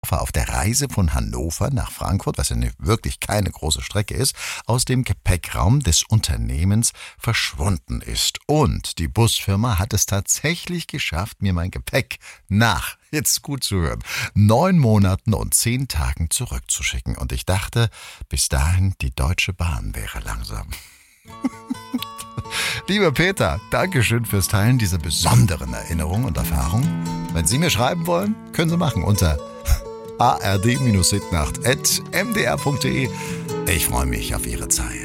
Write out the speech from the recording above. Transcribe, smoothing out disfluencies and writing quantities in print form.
auf der Reise von Hannover nach Frankfurt, was ja wirklich keine große Strecke ist, aus dem Gepäckraum des Unternehmens verschwunden ist. Und die Busfirma hat es tatsächlich geschafft, mir mein Gepäck nach, jetzt gut zu hören, 9 Monaten und 10 Tagen zurückzuschicken. Und ich dachte, bis dahin die Deutsche Bahn wäre langsam. Lieber Peter, Dankeschön fürs Teilen dieser besonderen Erinnerungen und Erfahrungen. Wenn Sie mir schreiben wollen, können Sie machen unter ard-hitnacht@mdr.de. Ich freue mich auf Ihre Zeit.